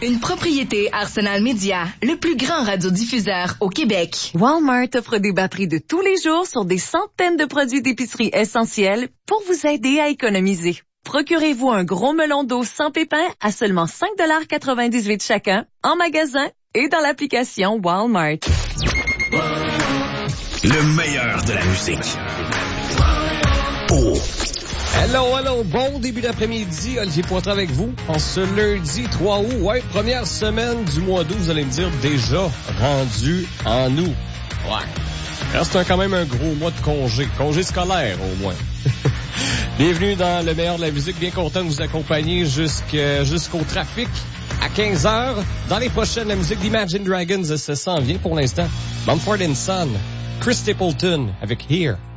Une propriété Arsenal Média, le plus grand radiodiffuseur au Québec. Walmart offre des bas prix de tous les jours sur des centaines de produits d'épicerie essentiels pour vous aider à économiser. Procurez-vous un gros melon d'eau sans pépins à seulement 5,98 $ chacun, en magasin et dans l'application Walmart. Le meilleur de la musique. Oh! Hello, bon début d'après-midi, Olivier Poitras avec vous, en ce lundi 3 août, ouais, première semaine du mois d'août, vous allez me dire, déjà rendu en août. Ouais, reste quand même un gros mois de congé scolaire au moins. Bienvenue dans le meilleur de la musique, bien content de vous accompagner jusqu'au trafic à 15h. Dans les prochaines, la musique d'Imagine Dragons, ça s'en vient pour l'instant. Mumford & Son, Chris Stapleton avec Here.